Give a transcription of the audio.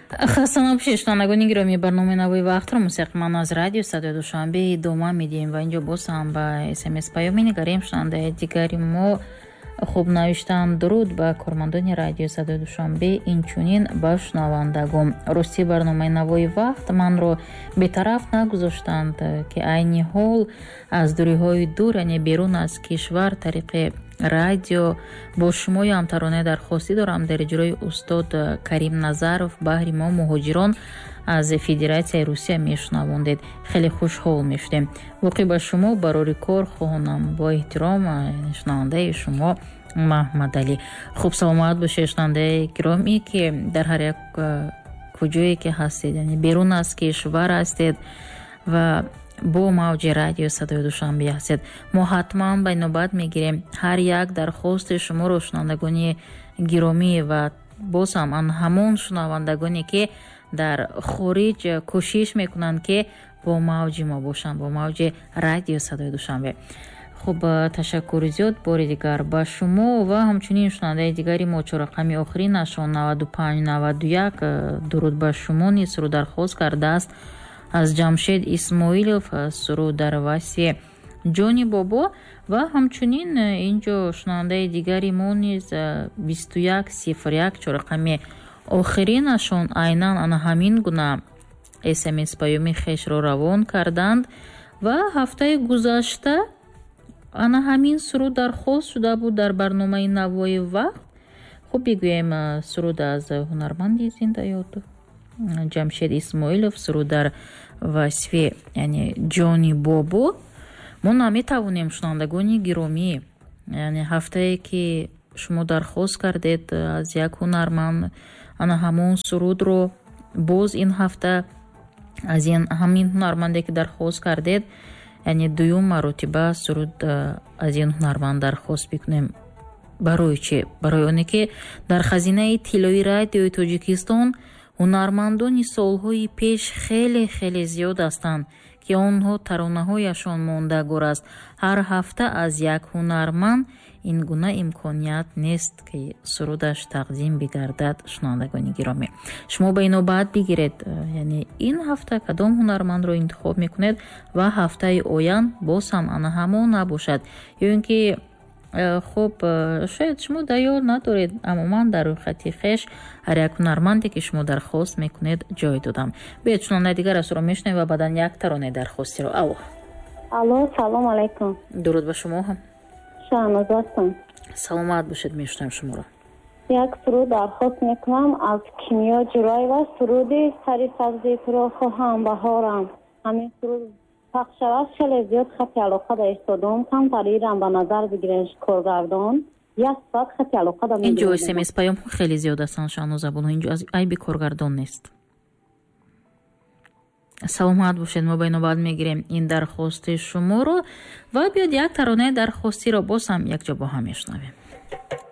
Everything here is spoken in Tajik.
хастан набошед шунавандагони гиромӣ, барномаи Навои вақтро мусиқиман аз радио Садои Душанбе идома медиҳем ва инҷо боз ҳам ба СМС паём менигарем. Шунавандаи дигари мо хуб навиштаанд: дуруд ба кормандони радио Садои Душанбе, инчунин ба шунавандагон. Рости барномаи Навои вақт манро бетараф нагузоштанд ки айни ҳол аз дуриҳои дур, яъне берун аз кишвар тариқи радио бо шумои ҳамтароне дархостӣ дорам дар иҷрои устод Карим Назаров баҳри мо муҳоҷирон аз Федератсияи Русия мешунавондед. Хеле хушҳол мешудем. воқеъ ба шумо барори кор хоҳонам. Бо эҳтиром, шунавандаи шумо Маҳмадалӣ. хуб, саломат бошед шунавандаи гиромӣ ки дар ҳар як куҷое ки ҳастед, яъне берун аз кишвар ҳастед ва бо мавҷи радио Садои Душанбе ҳастед. мо ҳатман ба инобат мегирем ҳар як дархости шуморо, шунавандагони гиромӣ, ва боз ҳам ҳамон шунавандагоне ки дар хориҷ кӯшиш мекунанд ки бо мавҷи мо бошанд, бо мавҷи радио Садои Душанбе. хуб, ташаккури зиёд бори дигар ба шумо ва ҳамчунин шунавандаи дигари мо чорақами охиринашон 9591 дуруд ба шумо низ суруд дархост кардааст аз Ҷамшед Исмоилов, суруд дар васъи ҷони бобо ва ҳамчунин инҷо шунавандаи дигари мо низ 2101 чорақами охиринашон айнан ана ҳамин гуна СМС паёми хешро равон карданд ва ҳафтаи гузашта ана ҳамин суруд дархост шуда буд дар барномаи Навои вақт. хуб, бигӯем суруд аз ҳунарманди зиндаёд Ҷамшед Исмоилов, суруд дар васфи яъне ҷони бобо. мо наметавонем шунавандагони гиромӣ, яъне ҳафтае ки шумо дархост кардед аз як ҳунарманд ана ҳамон сурудро боз ин ҳафта аз ҳамин ҳунарманде ки дархост кардед, яъне дуюм маротиба суруд аз ин ҳунарманд дархост бикунем. барои чӣ? барои оне ки дар хазинаи тиллои радиои Тоҷикистон ҳунармандони солҳои пеш хеле хеле зиёд ҳастанд ки онҳо таронаҳояшон мондагор аст. ҳар ҳафта аз як ҳунарманд ин гуна имконият нест ки сурудаш тақдим бигардад. шунавандагони гиромӣ, шумо ба инобат бигиред, яъне ин ҳафта кадом ҳунармандро интихоб мекунед ва ҳафтаи оянд боз ҳам ана ҳамон набошад, ё ин ки хуб шояд шумо даёр надоред, амуман дар рӯйхати хеш ҳар як ҳунарманде ки шумо дархост мекунед ҷой додам. биёед шунавандаи дигар асро мешунавем ва баъдан як таронаи дархостиро. алло, салом алайкум. дуруд ба шумо ҳам. шаҳноз ҳастам. саломат бошед, мешунавем шуморо. як суруд дархост мекунам аз Киньё Ҷураева. суруди сари сабзи туро хоҳам баҳорам. ҳамин суруд пахш шавад хеле зиёд хати алоқа да истодам. камтарирам ба назар бигирен коргардон. як соат хати алоқа да инҷо СМС паёмҳо хеле зиёд ҳастанд шаҳнозабон, инҷо аз айби коргардон нест. саломат бошед, мо ба инобат мегирем ин дархости шуморо ва биёд як таронаи дархостиро боз ҳам якҷо бо ҳам мешунавем.